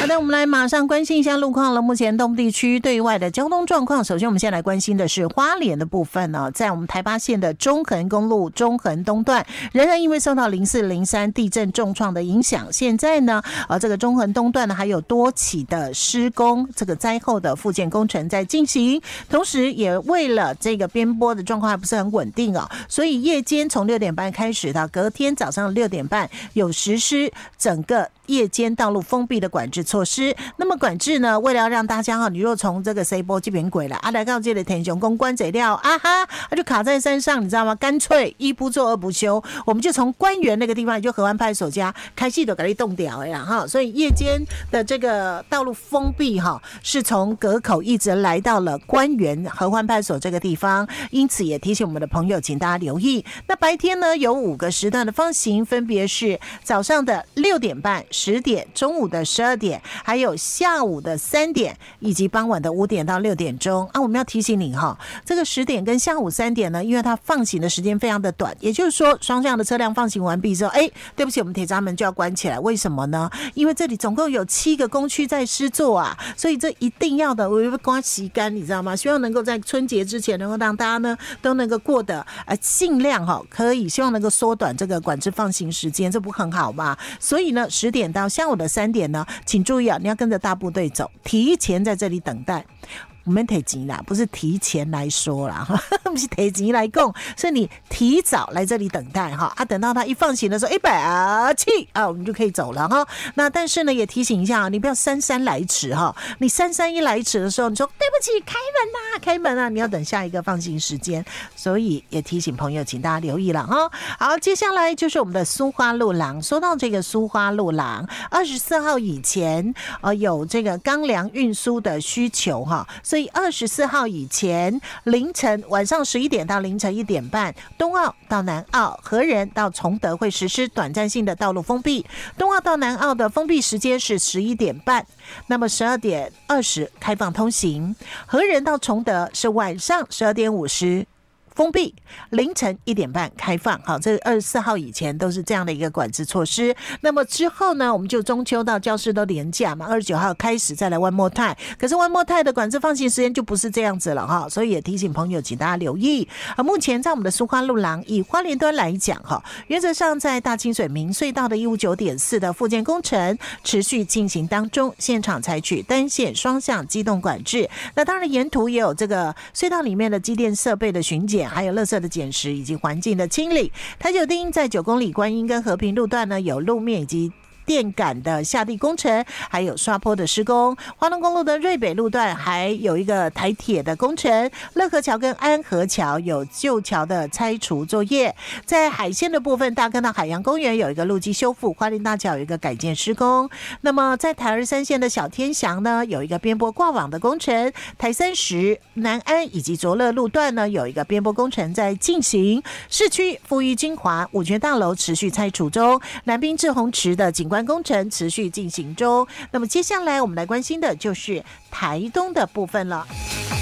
的，我们来马上关心一下路况了。目前东部地区对外的交通状况，首先我们先来关心的是花莲的部分呢，在我们台八线的中横公路中横东段，仍然因为受到04、03地震重创的影响，现在呢，这个中横东段呢还有多起的施工，这个灾后的复建工程在进行，同时也为了这个边坡的状况还不是很稳定哦，所以夜间从6点半开始到隔天早上6点半有实施整个夜间道路封闭的管制措施。那么管制呢，为了要让大家你若从这个西部这边过来来到这里天雄宫关贼料就卡在山上，你知道吗？干脆一不做二不休，我们就从关园那个地方，也就河湾派出所家开始就给你冻掉了所以夜间的这个道路封闭是从隔口一直来到了关园河湾派出所这个地方，因此也提醒我们的朋友，请大家留意。那白天呢有5个时段的放行，分别是早上的6点半、10点、中午的12点，还有下午的3点，以及傍晚的5点到6点钟我们要提醒你这个10点跟下午3点呢，因为它放行的时间非常的短，也就是说双向的车辆放行完毕之后，对不起，我们铁闸门就要关起来。为什么呢？因为这里总共有7个工区在施作所以这一定要的，我刮旗杆，你知道吗？希望能够在春节之前能够让大家呢都能够过得尽量可以，希望能够缩短这个管制放行时间，这不很好吗？所以呢10点到下午的3点呢，请注意你要跟着大部队走，提前在这里等待。我们提前啦，不是提前来说啦，不是提前来供，是你提早来这里等待等到他一放行的时候，100气我们就可以走了那但是呢，也提醒一下你不要姗姗来迟你姗姗一来迟的时候，你说对不起，开门啊，你要等下一个放行时间，所以也提醒朋友，请大家留意了好，接下来就是我们的苏花路廊。说到这个苏花路廊，24号以前有这个钢梁运输的需求所以24号以前凌晨晚上11点到凌晨1点半，东澳到南澳、和仁到崇德会实施短暂性的道路封闭。东澳到南澳的封闭时间是11点半，那么12点20开放通行。和仁到崇德是晚上12点50封闭，凌晨1点半开放。好，这24号以前都是这样的一个管制措施。那么之后呢，我们就中秋到教室都连假嘛，29号开始再来One More Time。可是One More Time的管制放行时间就不是这样子了所以也提醒朋友，请大家留意。目前在我们的苏花路廊以花莲端来讲原则上在大清水明隧道的159.4的复建工程持续进行当中，现场采取单线双向机动管制。那当然沿途也有这个隧道里面的机电设备的巡检，还有垃圾的捡拾以及环境的清理。台九丁在9公里观音跟和平路段呢，有路面以及电杆的下地工程，还有刷坡的施工。花东公路的瑞北路段还有一个台铁的工程，乐和桥跟安和桥有旧桥的拆除作业。在海线的部分，大坑道海洋公园有一个路基修复，花莲大桥有一个改建施工。那么在台23线的小天祥呢，有一个边坡挂网的工程。台30、南安以及卓乐路段呢，有一个边坡工程在进行。市区富裕金华五权大楼持续拆除中，南滨志宏池的景观工程持续进行中。那么接下来我们来关心的就是台东的部分了。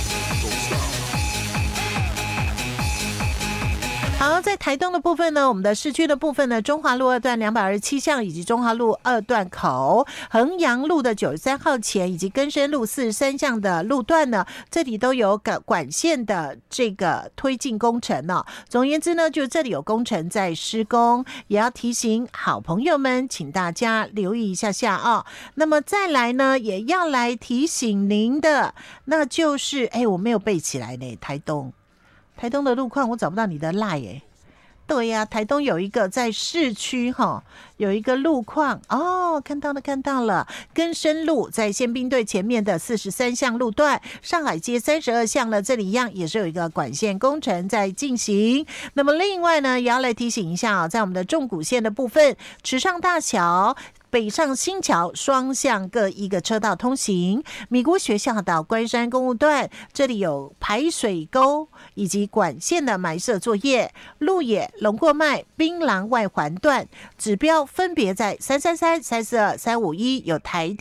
好，在台东的部分呢，我们的市区的部分呢，中华路2段227巷以及中华路2段口、衡阳路的93号前以及根生路43巷的路段呢，这里都有管线的这个推进工程总而言之呢，就这里有工程在施工，也要提醒好朋友们，请大家留意一下下那么再来呢，也要来提醒您的，那就是我没有背起来呢，台东的路况我找不到你的 LINE 对呀，台东有一个在市区有一个路况看到了，根生路在宪兵队前面的43巷路段，上海街32巷了，这里一样也是有一个管线工程在进行。那么另外呢，也要来提醒一下在我们的纵谷线的部分，池上大桥北上新桥双向各一个车道通行，米谷学校到关山公路段，这里有排水沟以及管线的埋设作业。鹿野、龙过麦、槟榔外环段指标分别在333、342、351有台电